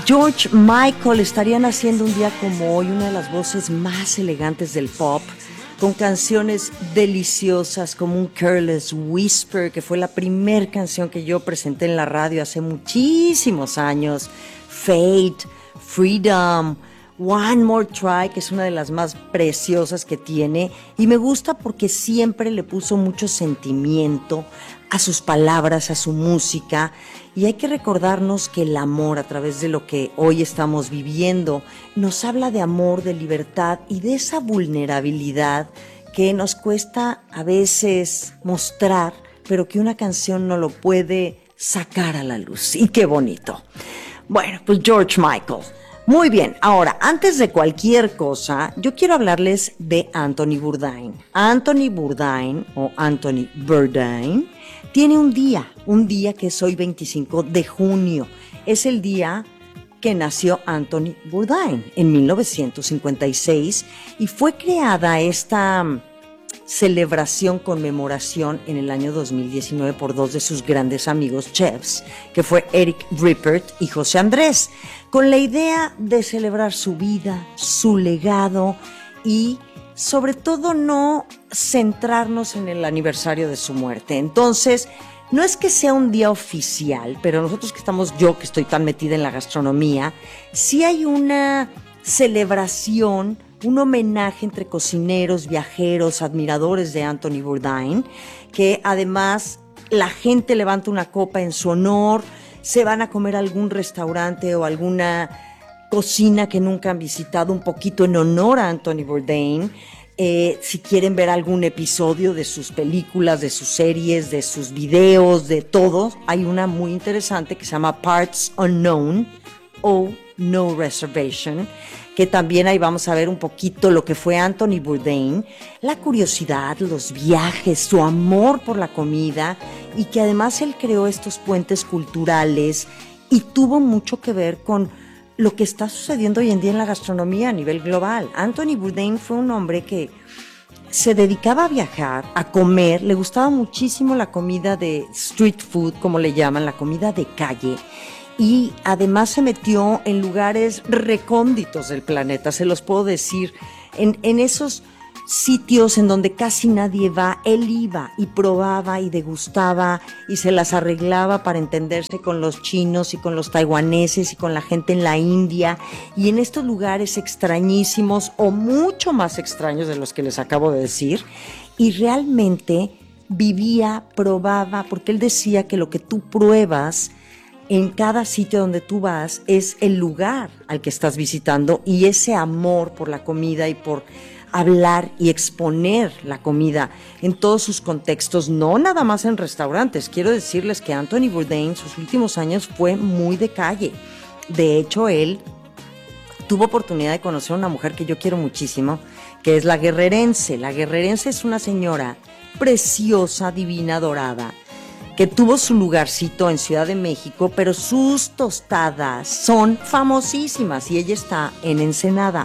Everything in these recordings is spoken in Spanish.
George Michael estaría naciendo un día como hoy, una de las voces más elegantes del pop, con canciones deliciosas como un Careless Whisper, que fue la primer canción que yo presenté en la radio hace muchísimos años, Fate, Freedom, One More Try, que es una de las más preciosas que tiene, y me gusta porque siempre le puso mucho sentimiento a sus palabras, a su música, y hay que recordarnos que el amor, a través de lo que hoy estamos viviendo, nos habla de amor, de libertad y de esa vulnerabilidad que nos cuesta a veces mostrar, pero que una canción no lo puede sacar a la luz. Y qué bonito. Bueno, pues George Michael. Muy bien, ahora, antes de cualquier cosa, yo quiero hablarles de Anthony Bourdain. Anthony Bourdain, o Anthony Bourdain, tiene un día que es hoy 25 de junio. Es el día que nació Anthony Bourdain en 1956 y fue creada esta celebración, conmemoración en el año 2019 por dos de sus grandes amigos chefs, que fue Eric Rippert y José Andrés, con la idea de celebrar su vida, su legado y sobre todo no centrarnos en el aniversario de su muerte. Entonces, no es que sea un día oficial, pero nosotros yo que estoy tan metida en la gastronomía, sí hay una celebración, un homenaje entre cocineros, viajeros, admiradores de Anthony Bourdain, que además la gente levanta una copa en su honor, se van a comer a algún restaurante o alguna cocina que nunca han visitado, un poquito en honor a Anthony Bourdain. Si quieren ver algún episodio de sus películas, de sus series, de sus videos, de todo, hay una muy interesante que se llama Parts Unknown o No Reservation, que también ahí vamos a ver un poquito lo que fue Anthony Bourdain, la curiosidad, los viajes, su amor por la comida, y que además él creó estos puentes culturales y tuvo mucho que ver con lo que está sucediendo hoy en día en la gastronomía a nivel global. Anthony Bourdain fue un hombre que se dedicaba a viajar, a comer, le gustaba muchísimo la comida de street food, como le llaman, la comida de calle, y además se metió en lugares recónditos del planeta, se los puedo decir, en esos sitios en donde casi nadie va, él iba y probaba y degustaba y se las arreglaba para entenderse con los chinos y con los taiwaneses y con la gente en la India, y en estos lugares extrañísimos o mucho más extraños de los que les acabo de decir, y realmente vivía, probaba, porque él decía que lo que tú pruebas en cada sitio donde tú vas es el lugar al que estás visitando, y ese amor por la comida y por hablar y exponer la comida en todos sus contextos, no nada más en restaurantes. Quiero decirles que Anthony Bourdain, sus últimos años, fue muy de calle. De hecho, él tuvo oportunidad de conocer a una mujer que yo quiero muchísimo, que es la Guerrerense. La Guerrerense es una señora preciosa, divina, dorada, que tuvo su lugarcito en Ciudad de México, pero sus tostadas son famosísimas y ella está en Ensenada.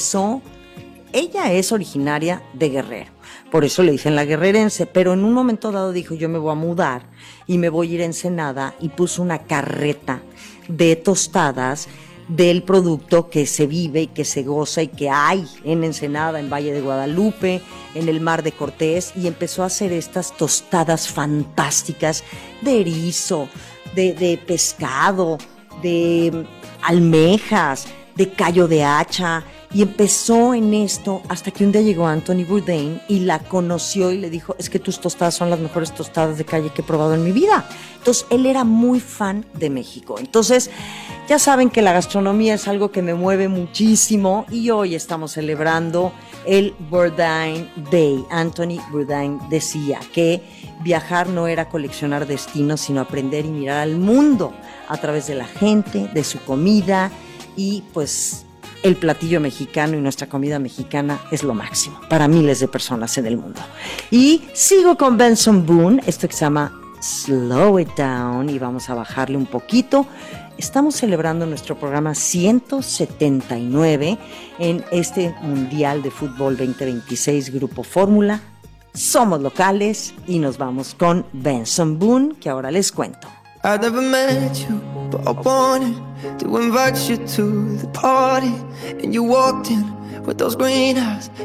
Ella es originaria de Guerrero, por eso le dicen la Guerrerense, pero en un momento dado dijo: yo me voy a mudar y me voy a ir a Ensenada, y puso una carreta de tostadas del producto que se vive y que se goza y que hay en Ensenada, en Valle de Guadalupe, en el Mar de Cortés, y empezó a hacer estas tostadas fantásticas de erizo, de pescado, de almejas, de callo de hacha, y empezó en esto hasta que un día llegó Anthony Bourdain y la conoció y le dijo: es que tus tostadas son las mejores tostadas de calle que he probado en mi vida. Entonces él era muy fan de México. Entonces ya saben que la gastronomía es algo que me mueve muchísimo, y hoy estamos celebrando el Bourdain Day. Anthony Bourdain decía que viajar no era coleccionar destinos, sino aprender y mirar al mundo a través de la gente, de su comida, y pues el platillo mexicano y nuestra comida mexicana es lo máximo para miles de personas en el mundo. Y sigo con Benson Boone, esto que se llama Slow It Down, y vamos a bajarle un poquito. Estamos celebrando nuestro programa 179 en este Mundial de Fútbol 2026 Grupo Fórmula. Somos locales y nos vamos con Benson Boone, que ahora les cuento. I never met you, but I want it. to invite you to the party, and you walked in with those green eyes